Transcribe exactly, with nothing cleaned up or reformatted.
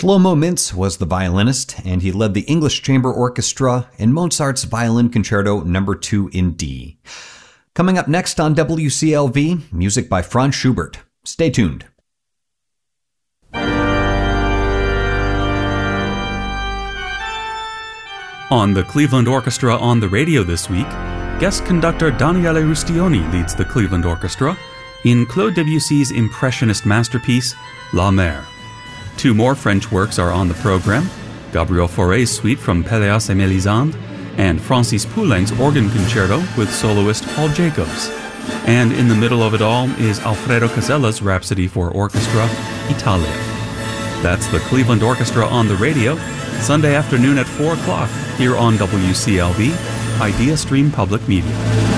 Shlomo Mintz was the violinist, and he led the English Chamber Orchestra in Mozart's Violin Concerto number two in D. Coming up next on W C L V, music by Franz Schubert. Stay tuned. On the Cleveland Orchestra on the Radio this week, guest conductor Daniele Rustioni leads the Cleveland Orchestra in Claude Debussy's impressionist masterpiece, La Mer. Two more French works are on the program, Gabriel Fauré's suite from Pelléas et Mélisande, and Francis Poulenc's organ concerto with soloist Paul Jacobs. And in the middle of it all is Alfredo Casella's Rhapsody for Orchestra, Italia. That's the Cleveland Orchestra on the Radio, Sunday afternoon at four o'clock, here on W C L V, Idea Stream Public Media.